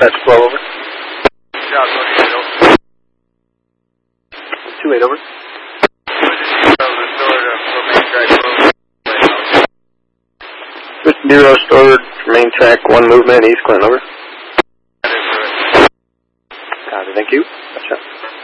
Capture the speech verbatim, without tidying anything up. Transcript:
Dispatch twelve, over. Job twenty-eight, over. two eight, over. Switch zero stored for main track one movement, East Clinton, over. That is correct. Copy, thank you. Gotcha.